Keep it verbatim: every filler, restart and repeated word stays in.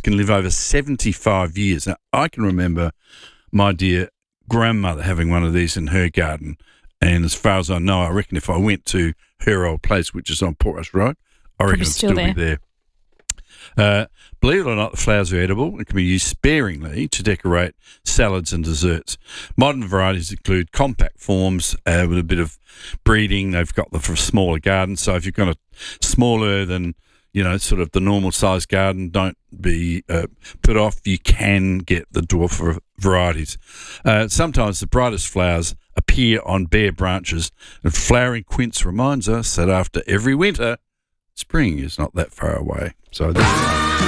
can live over seventy-five years. Now, I can remember my dear grandmother having one of these in her garden, and as far as I know, I reckon if I went to her old place, which is on Portrush Road, I reckon it'd still, still be there. Uh, believe it or not, the flowers are edible and can be used sparingly to decorate salads and desserts. Modern varieties include compact forms uh, with a bit of breeding. They've got them for a smaller garden. So if you've got a smaller than, you know, sort of the normal size garden, don't be uh, put off. You can get the dwarf varieties. Uh, sometimes the brightest flowers appear on bare branches, and flowering quince reminds us that after every winter, spring is not that far away. So this is